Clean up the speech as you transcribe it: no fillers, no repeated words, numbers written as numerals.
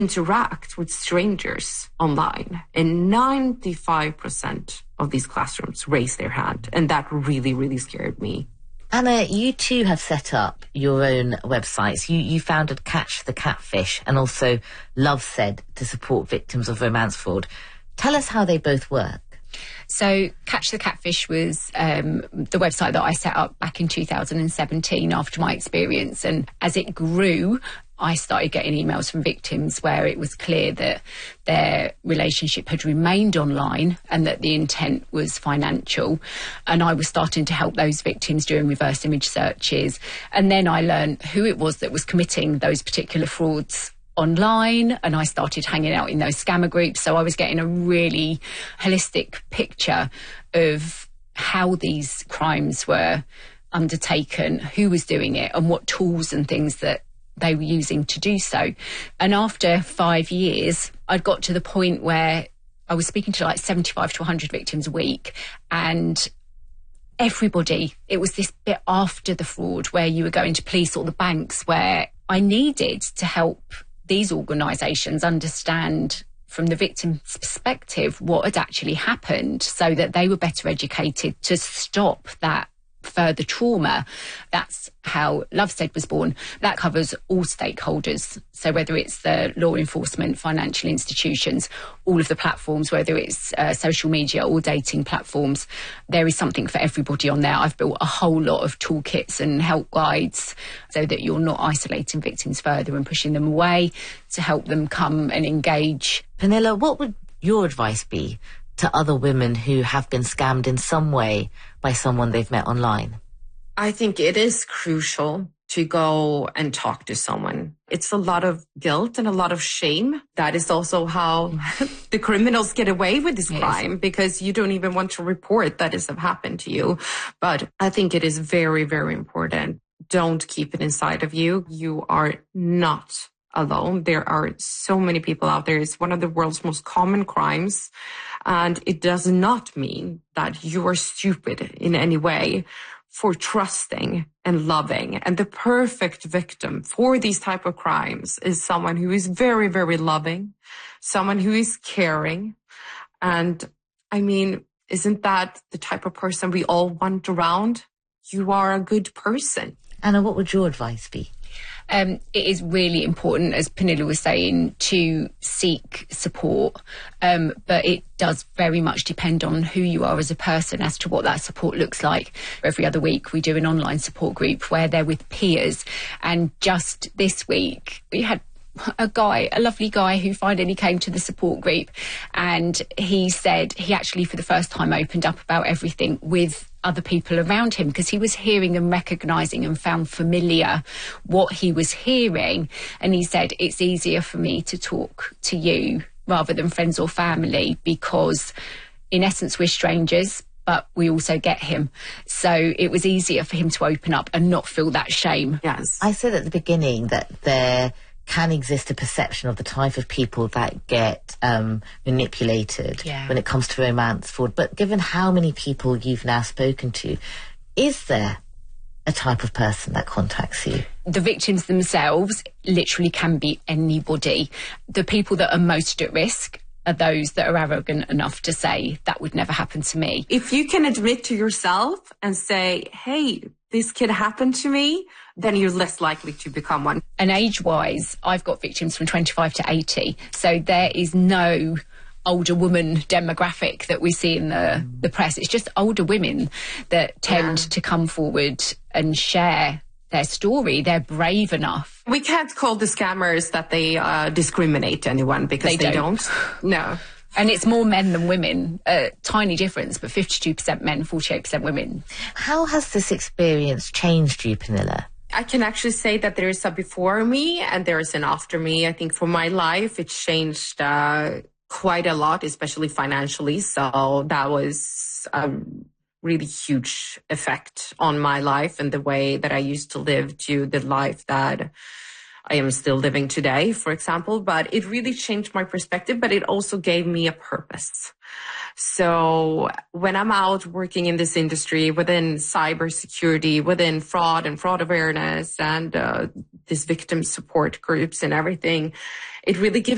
interact with strangers online. And 95% of these classrooms raised their hand. And that really, really scared me. Anna, you too have set up your own websites. You founded Catch the Catfish and also Love Said to support victims of romance fraud. Tell us how they both work. So Catch the Catfish was the website that I set up back in 2017 after my experience. And as it grew, I started getting emails from victims where it was clear that their relationship had remained online and that the intent was financial. And I was starting to help those victims doing reverse image searches. And then I learned who it was that was committing those particular frauds online, and I started hanging out in those scammer groups. So I was getting a really holistic picture of how these crimes were undertaken, who was doing it, and what tools and things that they were using to do so. And after 5 years, I'd got to the point where I was speaking to like 75 to 100 victims a week, and everybody, it was this bit after the fraud where you were going to police or the banks, where I needed to help these organisations understand from the victim's perspective what had actually happened so that they were better educated to stop that further trauma. That's how Love Said was born. That covers all stakeholders. So whether it's the law enforcement, financial institutions, all of the platforms, whether it's social media or dating platforms, there is something for everybody on there. I've built a whole lot of toolkits and help guides so that you're not isolating victims further and pushing them away, to help them come and engage. Pernilla, what would your advice be to other women who have been scammed in some way by someone they've met online? I think it is crucial to go and talk to someone. It's a lot of guilt and a lot of shame. That is also how the criminals get away with this crime, because you don't even want to report that this have happened to you. But I think it is very, very important. Don't keep it inside of you. You are not alone. There are so many people out there. It's one of the world's most common crimes. And it does not mean that you are stupid in any way for trusting and loving. And the perfect victim for these type of crimes is someone who is very, very loving, someone who is caring. And I mean, isn't that the type of person we all want around? You are a good person. Anna, what would your advice be? It is really important, as Pernilla was saying, to seek support, but it does very much depend on who you are as a person as to what that support looks like. Every other week we do an online support group where they're with peers, and just this week we had a lovely guy who finally came to the support group, and he said he actually for the first time opened up about everything with other people around him, because he was hearing and recognising and found familiar what he was hearing. And he said, it's easier for me to talk to you rather than friends or family, because in essence we're strangers, but we also get him. So it was easier for him to open up and not feel that shame. Yes. I said at the beginning that there can exist a perception of the type of people that get manipulated when it comes to romance fraud. But given how many people you've now spoken to, is there a type of person that contacts you? The victims themselves literally can be anybody. The people that are most at risk are those that are arrogant enough to say, that would never happen to me. If you can admit to yourself and say, hey, this could happen to me, then you're less likely to become one. And age-wise, I've got victims from 25 to 80. So there is no older woman demographic that we see in the press. It's just older women that tend to come forward and share their story. They're brave enough. We can't call the scammers that they discriminate anyone, because they don't. No. And it's more men than women. Tiny difference, but 52% men, 48% women. How has this experience changed you, Pernilla? I can actually say that there is a before me and there is an after me. I think for my life, it changed quite a lot, especially financially. So that was a really huge effect on my life and the way that I used to live to the life that I am still living today, for example. But it really changed my perspective, but it also gave me a purpose. So when I'm out working in this industry within cybersecurity, within fraud and fraud awareness and this victim support groups and everything, it really gives